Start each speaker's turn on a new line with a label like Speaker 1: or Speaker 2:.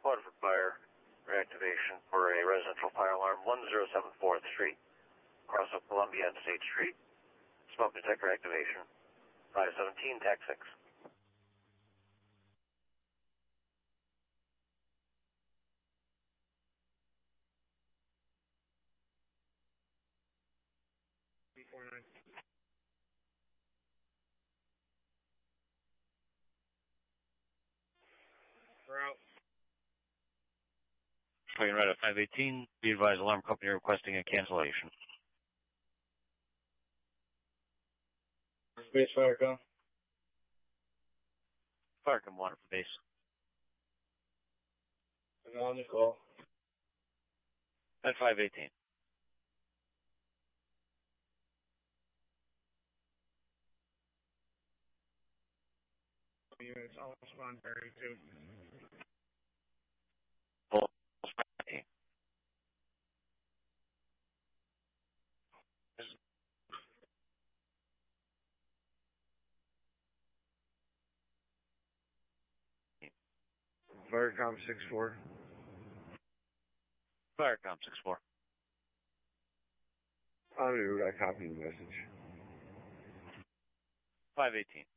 Speaker 1: Waterford Fire reactivation for a residential fire alarm, 107 4th Street, across of Columbia and State Street. Smoke detector activation, 517, TAC 6.
Speaker 2: We're out.
Speaker 1: Talking right at 518, be advised alarm company requesting a cancellation.
Speaker 2: Base Firecom.
Speaker 1: Firecom Water for base.
Speaker 2: I'm on the call.
Speaker 1: At 518.
Speaker 2: Units, I'll respond very soon.
Speaker 1: Full 15.
Speaker 2: Firecom 6-4.
Speaker 1: Firecom 6-4.
Speaker 2: On route, I copied the message.
Speaker 1: 518.